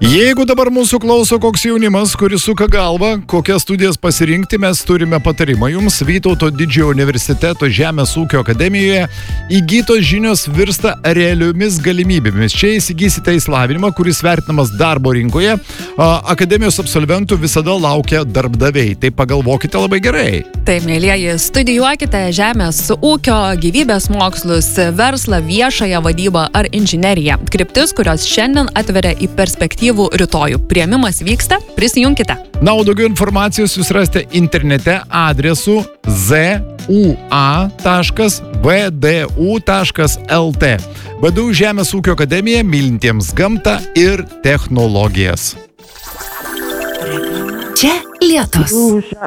Jeigu dabar mūsų klauso koks jaunimas, kuris suka galvą, kokias studijas pasirinkti, mes turime patarimą jums. Vytauto Didžiojo universiteto Žemės ūkio akademijoje įgytos žinios virsta realiomis galimybėmis. Čia įsigysite išsilavinimą, kuris vertinamas darbo rinkoje. Akademijos absolventų visada laukia darbdaviai. Tai pagalvokite labai gerai. Tai, mėlieji, studijuokite žemės ūkio, gyvybės mokslus, verslą, viešąją vadybą ar inžineriją. Kryptis, kurios šiandien atveria į perspektyvų rytojų. Priėmimas vyksta, prisijunkite. Na, o daugiau informacijos jūs rasite internete adresu zua.vdu.lt. VDU Žemės ūkio akademija mylintiems gamtą ir technologijas. Čia Lietus.